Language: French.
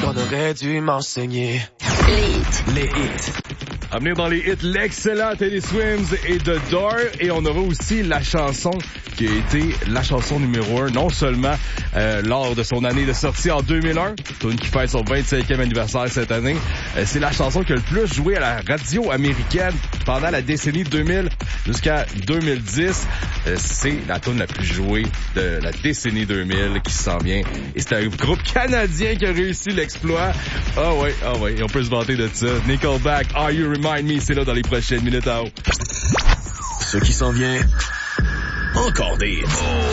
qu'on aurait dû m'enseigner. Les hits. À venir dans les hits, l'excellent Teddy Swims et The Door. Et on aura aussi la chanson qui a été la chanson numéro 1, non seulement lors de son année de sortie en 2001, tune qui fait son 25e anniversaire cette année, c'est la chanson qui a le plus joué à la radio américaine pendant la décennie 2000 jusqu'à 2010. C'est la tune la plus jouée de la décennie 2000 qui s'en vient. Et c'est un groupe canadien qui a réussi l'exploit. Ah ouais, et on peut se vanter de ça. Nickelback, Are You Remind Me, c'est là dans les prochaines minutes. Ce qui s'en vient, encore des hits.